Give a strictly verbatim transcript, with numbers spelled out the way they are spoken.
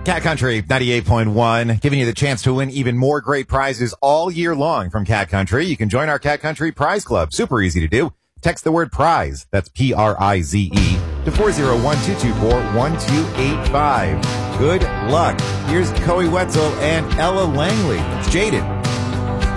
Cat Country ninety-eight point one, giving you the chance to win even more great prizes all year long from Cat Country. You can join our Cat Country Prize Club. Super easy to do. Text the word prize, that's P R I Z E, to four oh one, two two four, one two eight five. Good luck. Here's Coey Wetzel and Ella Langley. It's Jaded.